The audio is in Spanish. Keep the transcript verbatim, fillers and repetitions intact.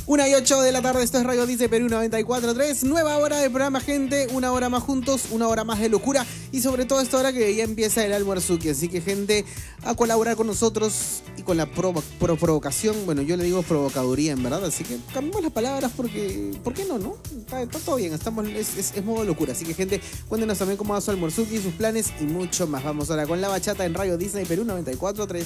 Una y ocho de la tarde, esto es Radio Disney Perú noventa y cuatro punto tres. Nueva hora de programa, gente. Una hora más juntos, una hora más de locura. Y sobre todo esta hora que ya empieza el almuerzuki. Así que, gente, a colaborar con nosotros y con la provo pro provocación. Bueno, yo le digo provocaduría, en verdad. Así que cambiamos las palabras porque... ¿Por qué no, no? Está, está todo bien, estamos, es, es, es modo locura. Así que, gente, cuéntenos también cómo va su almuerzuki, sus planes y mucho más. Vamos ahora con la bachata en Radio Disney Perú noventa y cuatro punto tres.